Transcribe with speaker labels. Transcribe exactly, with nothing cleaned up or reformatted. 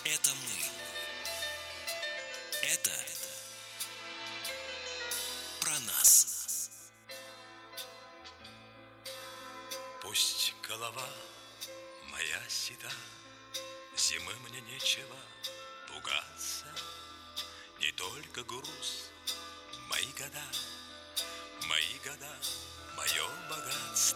Speaker 1: Это мы. Это про нас.
Speaker 2: Пусть голова моя седа, зимы мне нечего пугаться. Не только груз, мои года, мои года, мое богатство.